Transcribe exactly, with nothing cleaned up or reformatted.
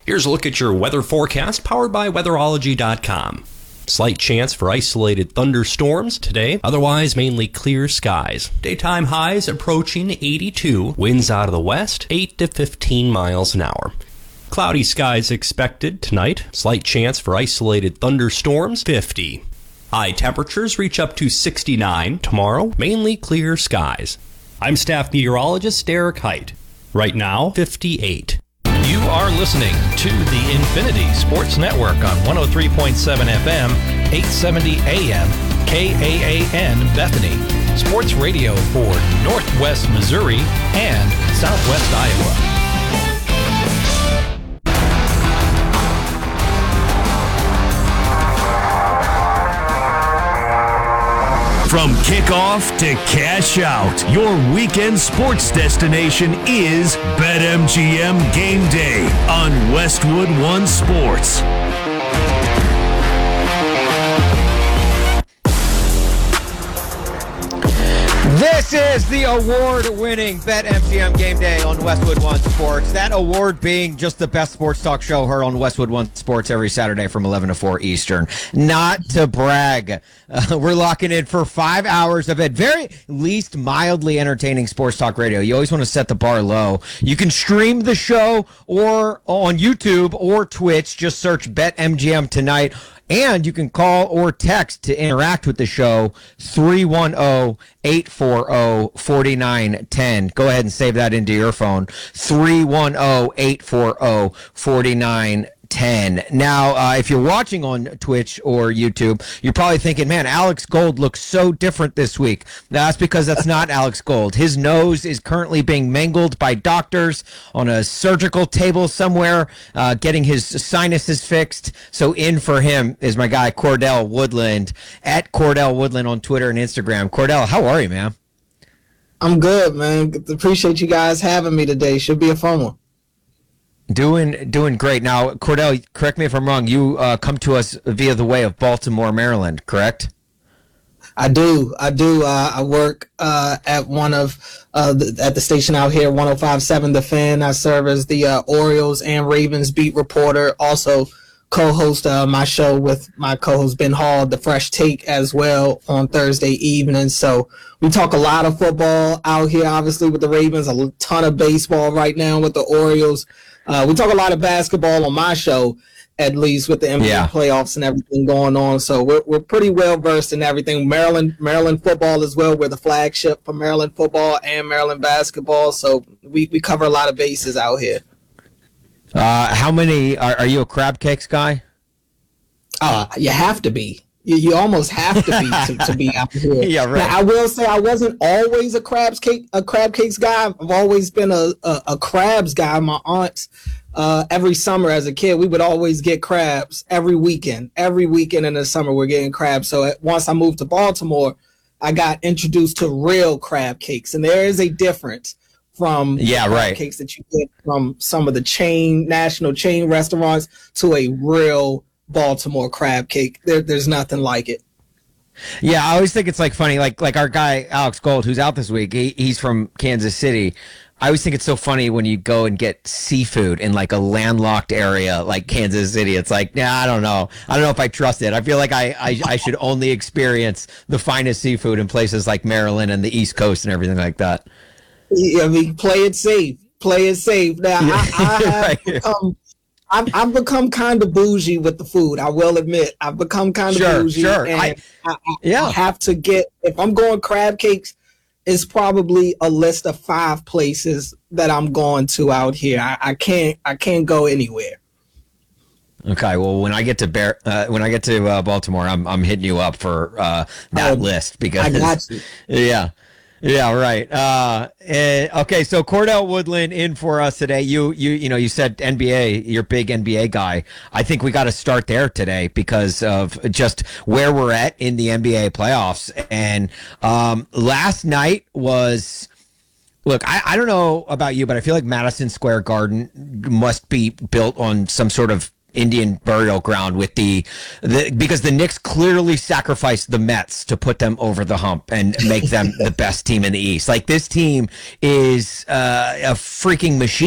Here's a look at your weather forecast powered by weatherology dot com. Slight chance for isolated thunderstorms today, otherwise mainly clear skies. Daytime highs approaching eighty-two, winds out of the west, eight to fifteen miles an hour. Cloudy skies expected tonight, slight chance for isolated thunderstorms, fifty. High temperatures reach up to sixty-nine tomorrow, mainly clear skies. I'm staff meteorologist Derek Height. Right now, fifty-eight. You are listening to the Infinity Sports Network on one oh three point seven F M, eight seventy A M, K A A N Bethany. Sports radio for Northwest Missouri and Southwest Iowa. From kickoff to cash out, your weekend sports destination is BetMGM Game Day on Westwood One Sports. This is the award-winning BetMGM Game Day on Westwood One Sports. That award being just the best sports talk show heard on Westwood One Sports every Saturday from eleven to four Eastern. Not to brag. Uh, we're locking in for five hours of at very least mildly entertaining sports talk radio. You always want to set the bar low. You can stream the show or on YouTube or Twitch. Just search BetMGM tonight. And you can call or text to interact with the show, three one zero, eight four zero, four nine one zero. Go ahead and save that into your phone, three one zero, eight four zero, four nine one zero. Now, uh, if you're watching on Twitch or YouTube, you're probably thinking, man, Alex Gold looks so different this week. That's because that's not Alex Gold. His nose is currently being mangled by doctors on a surgical table somewhere, uh, getting his sinuses fixed. So in for him is my guy, Cordell Woodland, at Cordell Woodland on Twitter and Instagram. Cordell, how are you, man? I'm good, man. Appreciate you guys having me today. Should be a fun one. Doing doing great. Now, Cordell, correct me if I'm wrong. You uh, come to us via the way of Baltimore, Maryland, correct? I do. I do. Uh, I work uh, at one of uh, the, at the station out here, one oh five point seven The Fan. I serve as the uh, Orioles and Ravens beat reporter. Also, co-host uh, my show with my co-host Ben Hall, The Fresh Take, as well on Thursday evening. So we talk a lot of football out here. Obviously, with the Ravens, a ton of baseball right now with the Orioles. Uh, we talk a lot of basketball on my show, at least with the N B A yeah. playoffs and everything going on. So we're we're pretty well versed in everything. Maryland Maryland football as well. We're the flagship for Maryland football and Maryland basketball. So we, we cover a lot of bases out here. Uh, how many are, are you a crab cakes guy? Uh, you have to be. You, you almost have to be to, to be out here. Yeah, right. Now, I will say I wasn't always a crabs cake a crab cakes guy. I've always been a, a, a crabs guy. My aunt, uh, every summer as a kid, we would always get crabs every weekend. Every weekend in the summer, we're getting crabs. So at, once I moved to Baltimore, I got introduced to real crab cakes, and there is a difference from yeah, crab right. cakes that you get from some of the chain national chain restaurants to a real Baltimore crab cake. There, there's nothing like it. Yeah, I always think it's like funny, like like our guy Alex Gold, who's out this week. He, he's from Kansas City. I always think it's so funny when you go and get seafood in like a landlocked area like Kansas City. It's like, nah, I don't know. I don't know if I trust it. I feel like I, I, I should only experience the finest seafood in places like Maryland and the East Coast and everything like that. Yeah, I mean, play it safe. Play it safe. Now, I, I have Right. become I've, I've become kind of bougie with the food. I will admit, I've become kind of Sure, bougie. sure. And I- I, I, yeah. I have to get, if I'm going crab cakes, it's probably a list of five places that I'm going to out here. I, I can't, I can't go anywhere. Okay, well, when I get to Bear, uh, when I get to uh, Baltimore, I'm I'm hitting you up for uh, that Oh, list because I got you. yeah, yeah, right. Uh, eh, okay, so Cordell Woodland in for us today. You you you know you said N B A, you're a big N B A guy. I think we got to start there today because of just where we're at in the N B A playoffs. And um, last night was. Look, I, I don't know about you, but I feel like Madison Square Garden must be built on some sort of Indian burial ground with the, the because the Knicks clearly sacrificed the Mets to put them over the hump and make them the best team in the East. Like, this team is uh, a freaking machine.